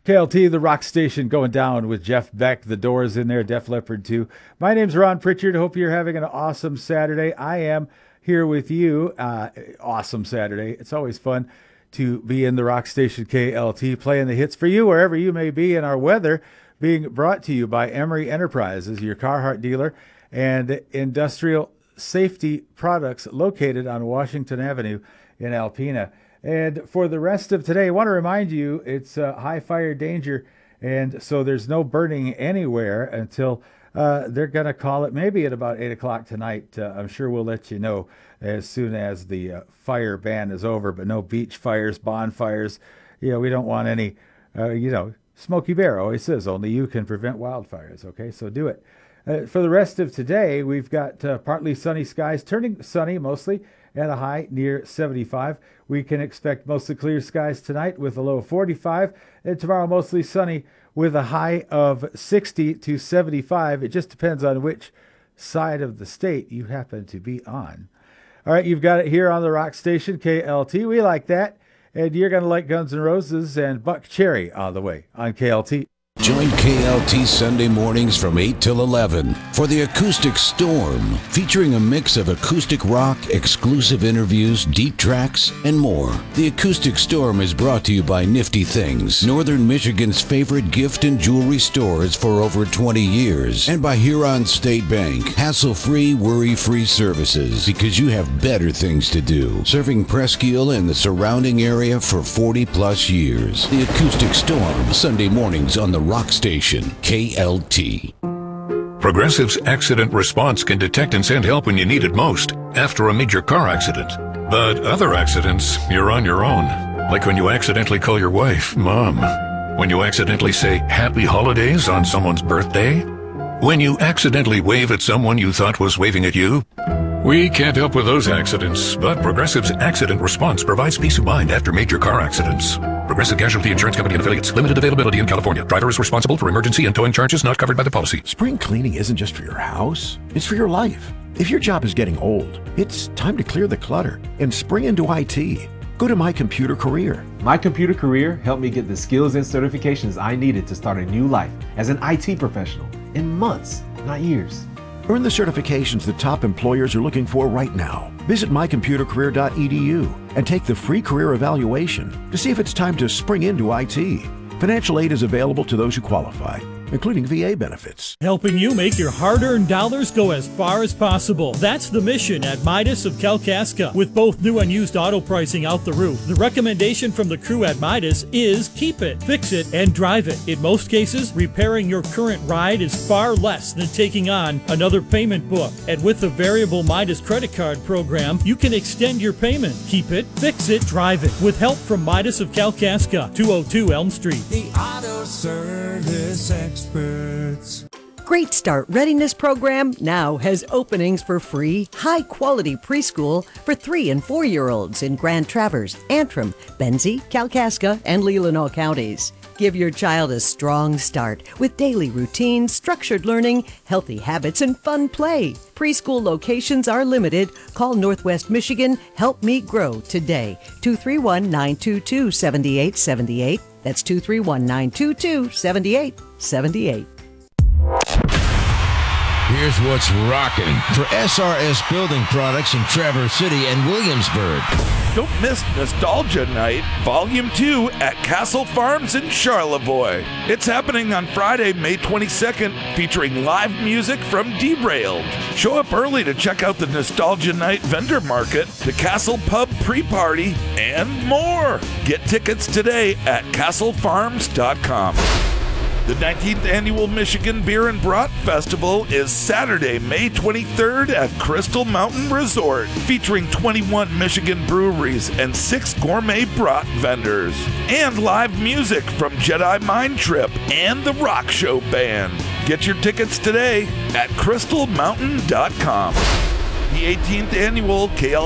KLT, the rock station, going down with Jeff Beck. The Doors in there, Def Leppard 2. My name's Ron Pritchard. Hope you're having an awesome Saturday. I am here with you. Awesome Saturday. It's always fun to be in the rock station KLT, playing the hits for you wherever you may be. And our weather being brought to you by Emery Enterprises, your Carhartt dealer and industrial safety products located on Washington Avenue in Alpena. And for the rest of today, I want to remind you it's high fire danger, and so there's no burning anywhere until they're going to call it maybe at about 8 o'clock tonight. I'm sure we'll let you know as soon as the fire ban is over, but no beach fires, bonfires. We don't want any, Smokey Bear always says only you can prevent wildfires, okay? So do it. For the rest of today, we've got partly sunny skies, turning sunny mostly, and a high near 75. We can expect mostly clear skies tonight with a low of 45, and tomorrow mostly sunny with a high of 60 to 75. It just depends on which side of the state you happen to be on. All right, you've got it here on the rock station, KLT. We like that, and you're going to like Guns N' Roses and Buck Cherry on the way on KLT. Join KLT Sunday mornings from 8 till 11 for the Acoustic Storm, featuring a mix of acoustic rock, exclusive interviews, deep tracks, and more. The Acoustic Storm is brought to you by Nifty Things, Northern Michigan's favorite gift and jewelry stores for over 20 years, and by Huron State Bank, hassle-free, worry-free services, because you have better things to do. Serving Presqu'Île and the surrounding area for 40-plus years. The Acoustic Storm, Sunday mornings on the Rock Station, KLT. Progressive's accident response can detect and send help when you need it most, after a major car accident. But other accidents, you're on your own. Like when you accidentally call your wife Mom. When you accidentally say Happy Holidays on someone's birthday. When you accidentally wave at someone you thought was waving at you. We can't help with those accidents, but Progressive's accident response provides peace of mind after major car accidents. Progressive Casualty Insurance Company and affiliates. Limited availability in California. Driver is responsible for emergency and towing charges not covered by the policy. Spring cleaning isn't just for your house, it's for your life. If your job is getting old, it's time to clear the clutter and spring into IT. Go to My Computer Career. My Computer Career helped me get the skills and certifications I needed to start a new life as an IT professional in months, not years. Earn the certifications that top employers are looking for right now. Visit mycomputercareer.edu and take the free career evaluation to see if it's time to spring into IT. Financial aid is available to those who qualify, including VA benefits. Helping you make your hard-earned dollars go as far as possible. That's the mission at Midas of Kalkaska. With both new and used auto pricing out the roof, the recommendation from the crew at Midas is keep it, fix it, and drive it. In most cases, repairing your current ride is far less than taking on another payment book. And with the variable Midas credit card program, you can extend your payment. Keep it, fix it, drive it. With help from Midas of Kalkaska, 202 Elm Street. The Auto Service Experts. Great Start Readiness Program now has openings for free, high-quality preschool for 3- and 4-year-olds in Grand Traverse, Antrim, Benzie, Kalkaska, and Leelanau counties. Give your child a strong start with daily routines, structured learning, healthy habits, and fun play. Preschool locations are limited. Call Northwest Michigan Help Me Grow today. 231-922-7878. That's 231-922-7878. Here's what's rocking for SRS Building Products in Traverse City and Williamsburg. Don't miss Nostalgia Night, Volume 2 at Castle Farms in Charlevoix. It's happening on Friday, May 22nd, featuring live music from Derailed. Show up early to check out the Nostalgia Night vendor market, the Castle Pub pre-party, and more. Get tickets today at castlefarms.com. The 19th Annual Michigan Beer and Brat Festival is Saturday, May 23rd at Crystal Mountain Resort, featuring 21 Michigan breweries and 6 gourmet brat vendors, and live music from Jedi Mind Trip and the Rock Show Band. Get your tickets today at crystalmountain.com. The 18th Annual KL